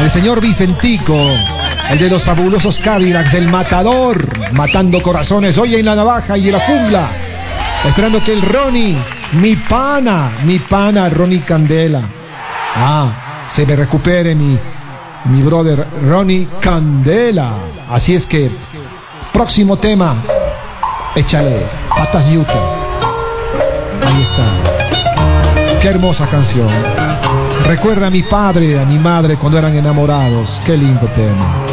el señor Vicentico, el de los fabulosos Cadillacs, el matador, matando corazones hoy en la navaja y en la jungla, esperando que el Ronnie, mi pana Ronnie Candela, se me recupere mi brother Ronnie Candela. Así es que, próximo tema, échale patas ñutas. Ahí está. Qué hermosa canción. Recuerda a mi padre, a mi madre cuando eran enamorados. Qué lindo tema.